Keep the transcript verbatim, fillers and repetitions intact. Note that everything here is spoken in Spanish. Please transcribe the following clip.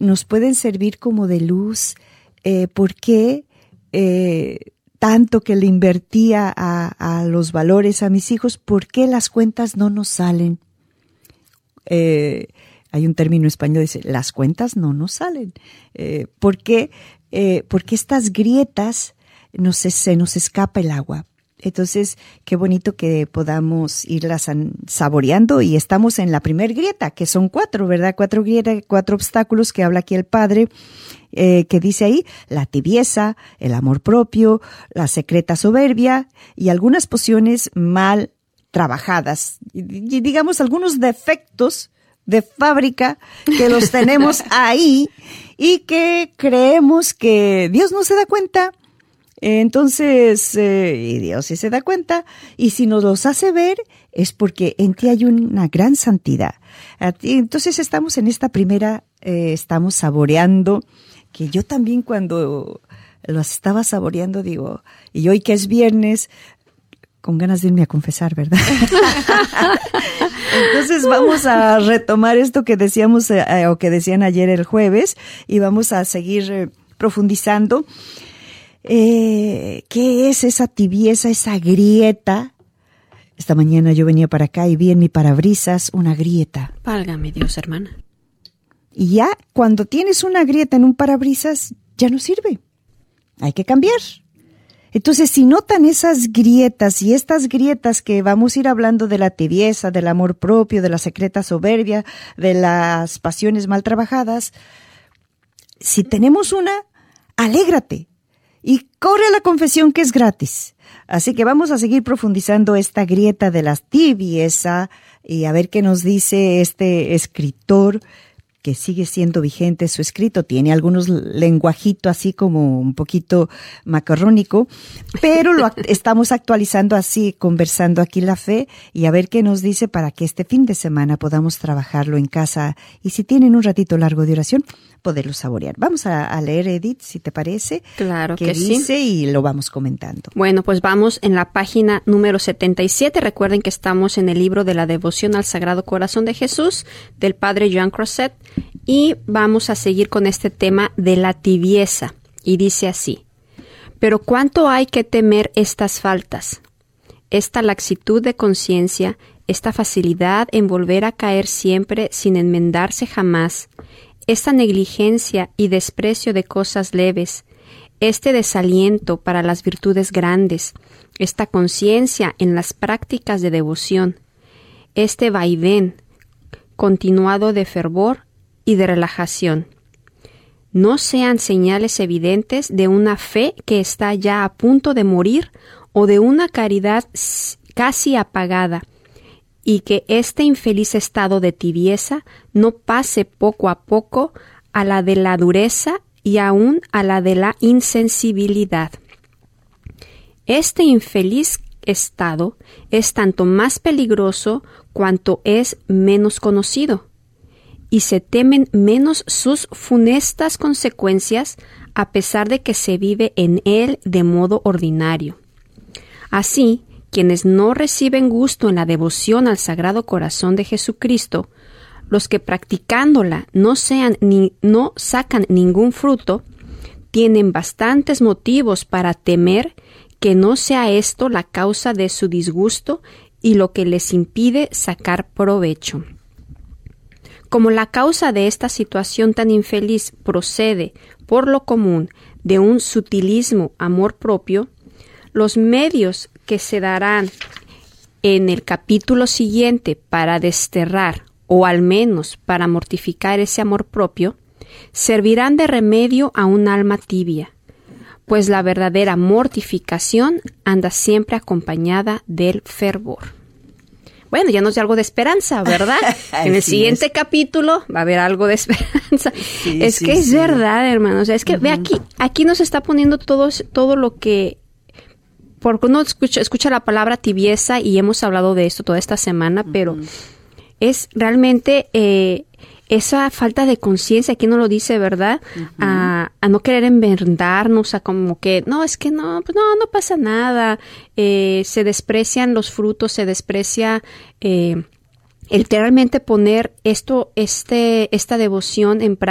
nos pueden servir como de luz. Eh, ¿Por qué eh, tanto que le invertía a, a los valores a mis hijos? ¿Por qué las cuentas no nos salen? Eh, hay un término español que dice, las cuentas no nos salen. Eh, ¿Por qué? Eh, porque estas grietas nos, se nos escapa el agua. Entonces, qué bonito que podamos irlas saboreando, y estamos en la primer grieta, que son cuatro, ¿verdad? Cuatro grietas, cuatro obstáculos que habla aquí el Padre, eh, que dice ahí, la tibieza, el amor propio, la secreta soberbia y algunas pociones mal trabajadas. Y, y digamos, algunos defectos de fábrica que los tenemos ahí y que creemos que Dios no se da cuenta. Entonces, eh, y Dios sí se da cuenta, y si nos los hace ver, es porque en ti hay una gran santidad. Entonces estamos en esta primera, eh, estamos saboreando, que yo también cuando los estaba saboreando digo, y hoy que es viernes, con ganas de irme a confesar, ¿verdad? Entonces vamos a retomar esto que decíamos, eh, o que decían ayer el jueves, y vamos a seguir eh, profundizando. Eh, ¿Qué es esa tibieza, esa grieta? Esta mañana yo venía para acá y vi en mi parabrisas una grieta. Válgame Dios, hermana. Y ya cuando tienes una grieta en un parabrisas, ya no sirve. Hay que cambiar. Entonces, si notan esas grietas y estas grietas que vamos a ir hablando de la tibieza, del amor propio, de la secreta soberbia, de las pasiones mal trabajadas, si tenemos una, alégrate. Y corre a la confesión, que es gratis. Así que vamos a seguir profundizando esta grieta de la tibieza y a ver qué nos dice este escritor, que sigue siendo vigente su escrito. Tiene algunos lenguajitos así como un poquito macarrónico, pero lo act- estamos actualizando así, conversando aquí la fe, y a ver qué nos dice para que este fin de semana podamos trabajarlo en casa. Y si tienen un ratito largo de oración, poderlo saborear. Vamos a, a leer, Edith, si te parece. Claro que que dice, sí. Y lo vamos comentando. Bueno, pues vamos en la página número setenta y siete. Recuerden que estamos en el libro de la devoción al Sagrado Corazón de Jesús, del Padre Joan Crosset, y vamos a seguir con este tema de la tibieza. Y dice así: pero ¿cuánto hay que temer estas faltas? Esta laxitud de conciencia, esta facilidad en volver a caer siempre sin enmendarse jamás, esta negligencia y desprecio de cosas leves, este desaliento para las virtudes grandes, esta conciencia en las prácticas de devoción, este vaivén continuado de fervor y de relajación, no sean señales evidentes de una fe que está ya a punto de morir o de una caridad casi apagada, y que este infeliz estado de tibieza no pase poco a poco a la de la dureza y aún a la de la insensibilidad. Este infeliz estado es tanto más peligroso cuanto es menos conocido, y se temen menos sus funestas consecuencias a pesar de que se vive en él de modo ordinario. Así, quienes no reciben gusto en la devoción al Sagrado Corazón de Jesucristo, los que practicándola no sean ni no sacan ningún fruto, tienen bastantes motivos para temer que no sea esto la causa de su disgusto y lo que les impide sacar provecho. Como la causa de esta situación tan infeliz procede, por lo común, de un sutilismo amor propio, los medios que se darán en el capítulo siguiente para desterrar, o al menos para mortificar ese amor propio, servirán de remedio a un alma tibia, pues la verdadera mortificación anda siempre acompañada del fervor. Bueno, ya nos da algo de esperanza, ¿verdad? En el siguiente es. capítulo va a haber algo de esperanza. Sí, es sí, que es sí. verdad, hermanos. O sea, es que uh-huh. ve aquí, aquí nos está poniendo todo, todo lo que, porque uno escucha, escucha la palabra tibieza y hemos hablado de esto toda esta semana, uh-huh. pero es realmente eh, esa falta de conciencia, aquí no lo dice, ¿verdad? Uh-huh. A, a no querer enmendarnos, a como que, no, es que no, pues no, no pasa nada. Eh, se desprecian los frutos, se desprecia eh, el realmente poner esto, este, esta devoción en práctica.